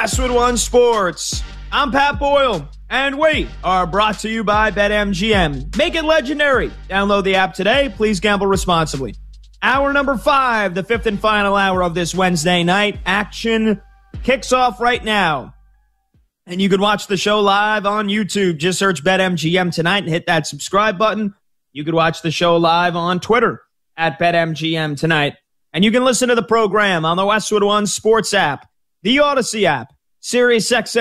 Westwood One Sports. I'm Pat Boyle, and we are brought to you by BetMGM. Make it legendary. Download the app today. Please gamble responsibly. Hour number 5, the fifth and final hour of this Wednesday night. Action kicks off right now. And you can watch the show live on YouTube. Just search BetMGM tonight and hit that subscribe button. You can watch the show live on Twitter at BetMGM tonight. And you can listen to the program on the Westwood One Sports app, the Odyssey app, SiriusXM